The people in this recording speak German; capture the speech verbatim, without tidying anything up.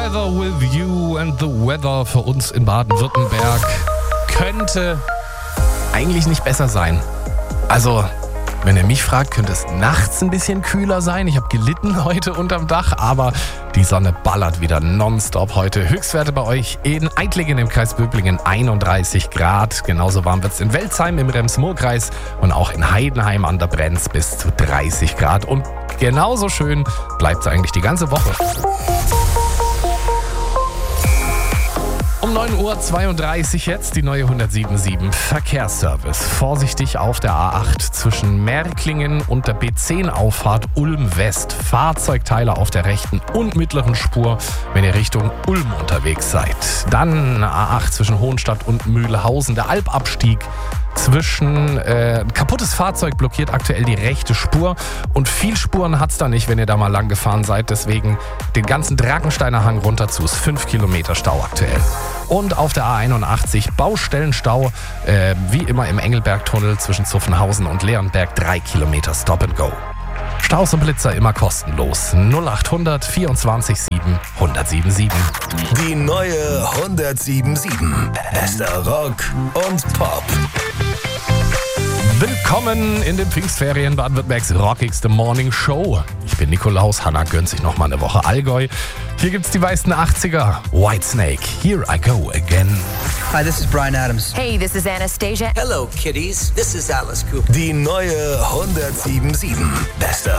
Together with you and the weather für uns in Baden-Württemberg könnte eigentlich nicht besser sein. Also, wenn ihr mich fragt, könnte es nachts ein bisschen kühler sein. Ich habe gelitten heute unterm Dach, aber die Sonne ballert wieder nonstop heute. Höchstwerte bei euch in Eittlingen im Kreis Böblingen einunddreißig Grad. Genauso warm wird es in Welzheim im Rems-Murr-Kreis und auch in Heidenheim an der Brenz bis zu dreißig Grad. Und genauso schön bleibt es eigentlich die ganze Woche. Um neun Uhr zweiunddreißig jetzt die neue hundertsieben Verkehrsservice. Vorsichtig auf der A acht zwischen Märklingen und der B zehn Auffahrt Ulm West. Fahrzeugteile auf der rechten und mittleren Spur, wenn ihr Richtung Ulm unterwegs seid. Dann A acht zwischen Hohenstadt und Mühlhausen. Der Alpabstieg zwischen äh, kaputtes Fahrzeug blockiert aktuell die rechte Spur und viel Spuren hat's da nicht, wenn ihr da mal lang gefahren seid. Deswegen den ganzen Drakensteiner Hang runter zu. Ist fünf Kilometer Stau aktuell. Und auf der A einundachtzig Baustellenstau, äh, wie immer im Engelbergtunnel zwischen Zuffenhausen und Leonberg, drei Kilometer Stop and Go. Staus und Blitzer immer kostenlos. null achthundert vierundzwanzig sieben hundertsiebenundsieben. Die neue hundertsiebenundsieben. Bester Rock und Pop. Willkommen in den Pfingstferien Baden-Württembergs rockigste Morning Show. Ich bin Nikolaus, Hanna gönnt sich noch mal eine Woche Allgäu. Hier gibt's die meisten achtziger. Whitesnake, Here I Go Again. Hi, this is Bryan Adams. Hey, this is Anastasia. Hello, kiddies. This is Alice Cooper. Die neue hundertsiebenundsieben. Bester